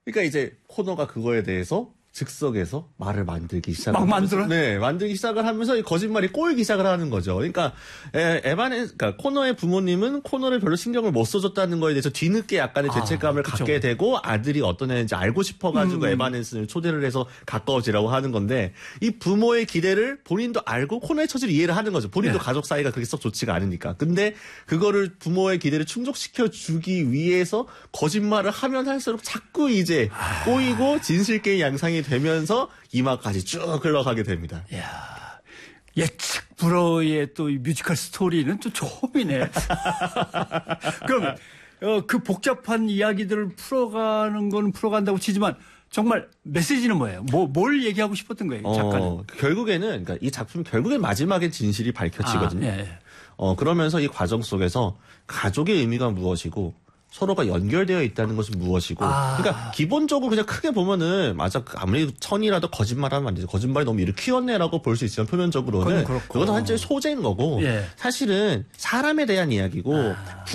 그러니까 이제 코너가 그거에 대해서 즉석에서 말을 만들기 시작을 막 만들어? 네, 만들기 시작을 하면서 이 거짓말이 꼬이기 시작을 하는 거죠. 그러니까 그러니까 코너의 부모님은 코너를 별로 신경을 못 써줬다는 거에 대해서 뒤늦게 약간의 죄책감을 갖게 되고 아들이 어떤 애인지 알고 싶어가지고 에바넨슨을 초대를 해서 가까워지라고 하는 건데 이 부모의 기대를 본인도 알고 코너의 처지를 이해를 하는 거죠. 본인도 가족 사이가 그렇게 썩 좋지가 않으니까. 근데 그거를 부모의 기대를 충족시켜 주기 위해서 거짓말을 하면 할수록 자꾸 이제 꼬이고 진실게임 양상이 되면서 이마까지 쭉 흘러가게 됩니다. 이야, 예측 불허의 또 뮤지컬 스토리는 또 처음이네. 그럼 그 복잡한 이야기들을 풀어가는 건 풀어간다고 치지만 정말 메시지는 뭐예요? 뭘 얘기하고 싶었던 거예요, 작가는? 결국에는 그러니까 이 작품 결국엔 마지막에 진실이 밝혀지거든요. 그러면서 이 과정 속에서 가족의 의미가 무엇이고 서로가 연결되어 있다는 것은 무엇이고, 그러니까 기본적으로 그냥 크게 보면은 맞아 아무리 천이라도 거짓말하면 안 되죠. 거짓말이 너무 일을 키웠네라고 볼 수 있지만 표면적으로는 그건 한자의 소재인 거고, 사실은 사람에 대한 이야기고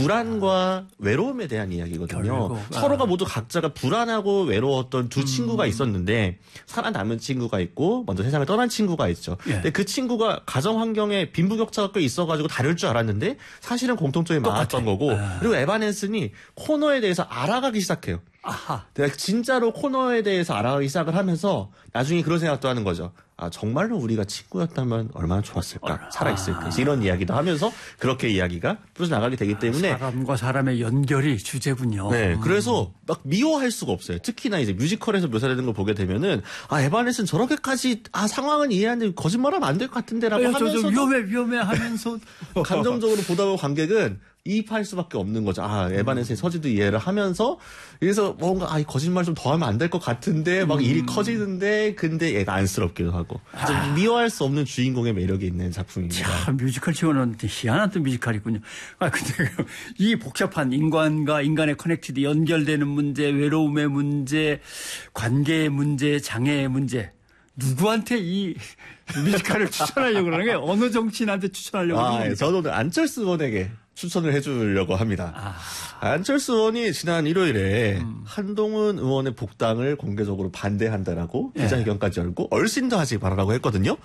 불안과 외로움에 대한 이야기거든요. 서로가 모두 각자가 불안하고 외로웠던 두 친구가 있었는데 살아남은 친구가 있고 먼저 세상을 떠난 친구가 있죠. 근데 그 친구가 가정 환경에 빈부격차가 꽤 있어가지고 다를 줄 알았는데 사실은 공통점이 많았던 거고, 그리고 에바넨슨이 코너에 대해서 알아가기 시작해요. 내가 진짜로 코너에 대해서 알아가기 시작을 하면서 나중에 그런 생각도 하는 거죠. 정말로 우리가 친구였다면 얼마나 좋았을까, 살아있을까, 이런 이야기도 하면서 그렇게 이야기가 풀어나가게 되기 때문에 사람과 사람의 연결이 주제군요. 네, 그래서 막 미워할 수가 없어요. 특히나 이제 뮤지컬에서 묘사되는 걸 보게 되면은 에바넨슨 저렇게까지 상황은 이해하는데 거짓말하면 안 될 것 같은데라고 하면서도 위험해 하면서 감정적으로 보다 보면 관객은 이입할 수밖에 없는 거죠. 에바넨슨의 서지도 이해를 하면서 그래서 뭔가 이 거짓말 좀 더 하면 안 될 것 같은데 막 일이 커지는데 근데 얘가 안쓰럽기도 하고 미워할 수 없는 주인공의 매력이 있는 작품입니다. 참 뮤지컬 치고는 희한한 또 뮤지컬이군요. 근데 이 복잡한 인간과 인간의 커넥티드 연결되는 문제, 외로움의 문제, 관계의 문제, 장애의 문제. 누구한테 이 뮤지컬을 추천하려고 그러는 거예요? 어느 정치인한테 추천하려고 그러는 거예요? 저도 오늘 안철수 의원에게 추천을 해주려고 합니다. 안철수 의원이 지난 일요일에 한동훈 의원의 복당을 공개적으로 반대한다라고 기자회견까지 열고 얼씬도 하지 말아라고 했거든요.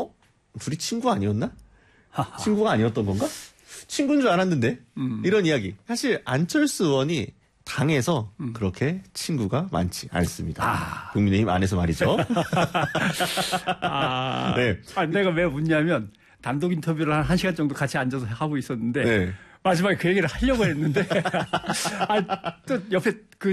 둘이 친구 아니었나? 친구가 아니었던 건가? 친구인 줄 알았는데 이런 이야기. 사실 안철수 의원이 당에서 그렇게 친구가 많지 않습니다. 국민의힘 안에서 말이죠. 내가 왜 웃냐면 단독 인터뷰를 한 1시간 정도 같이 앉아서 하고 있었는데 마지막에 그 얘기를 하려고 했는데 또 옆에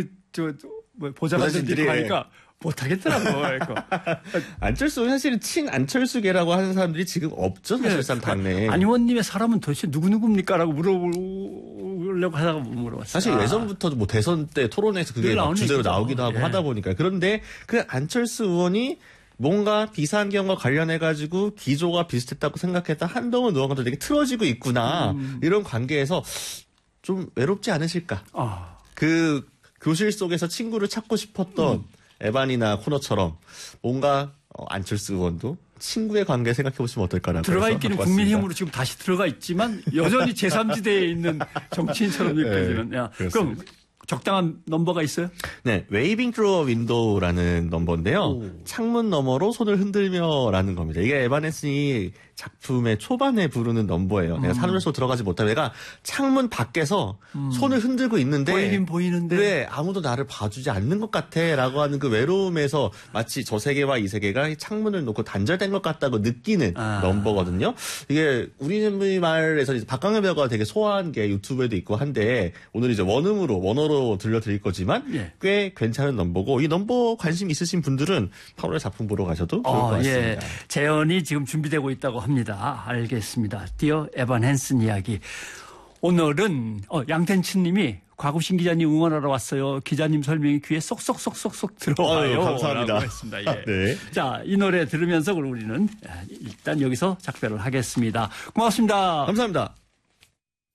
보좌관들이 하니까 못하겠더라고. 안철수 사실은 친안철수계라고 하는 사람들이 지금 없죠. 사실상 당내에. 안 의원님의 사람은 도대체 누구입니까라고 물어보려고 하다가 못 물어봤어요. 사실 예전부터 뭐 대선 때 토론에서 그게 막 주제로 나오기도 하고 하다 보니까. 그런데 그 안철수 의원이 뭔가 비상경과 관련해가지고 기조가 비슷했다고 생각했던 한동훈 의원과도 되게 틀어지고 있구나. 이런 관계에서 좀 외롭지 않으실까. 그 교실 속에서 친구를 찾고 싶었던 에반이나 코너처럼 뭔가 안철수 의원도 친구의 관계 생각해 보시면 어떨까라고 들어가 있기는 국민의힘으로 지금 다시 들어가 있지만 여전히 제3지대에 있는 정치인처럼 느껴지는. 그럼 적당한 넘버가 있어요? 네, Waving Through a Window라는 넘버인데요. 창문 너머로 손을 흔들며라는 겁니다. 이게 에바넨슨이 작품의 초반에 부르는 넘버예요. 내가 사람 속으로 들어가지 못하고 내가 창문 밖에서 손을 흔들고 있는데 보이긴 보이는데 왜 아무도 나를 봐주지 않는 것 같아라고 하는 그 외로움에서 마치 저 세계와 이 세계가 창문을 놓고 단절된 것 같다고 느끼는 넘버거든요. 이게 우리말에서 이제 박강현 배우가 되게 소화한 게 유튜브에도 있고 한데 오늘 이제 원어로 들려드릴 거지만 꽤 괜찮은 넘버고 이 넘버 관심 있으신 분들은 8월에 작품 보러 가셔도 좋을 것 같습니다. 재연이 지금 준비되고 있다고 합니다. 알겠습니다. 디어 에바넨슨 이야기. 오늘은 양텐츠 님이 곽우신 기자님 응원하러 왔어요. 기자님 설명이 귀에 쏙쏙쏙쏙쏙 들어와요. 감사합니다. 했습니다. 자, 이 노래 들으면서 우리는 일단 여기서 작별을 하겠습니다. 고맙습니다. 감사합니다.